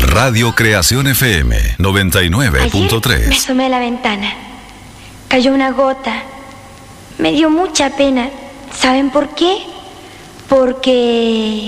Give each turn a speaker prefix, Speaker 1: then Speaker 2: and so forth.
Speaker 1: Radio Creación FM 99.3.
Speaker 2: Ayer me asomé a la ventana. Cayó una gota. Me dio mucha pena. ¿Saben por qué? Porque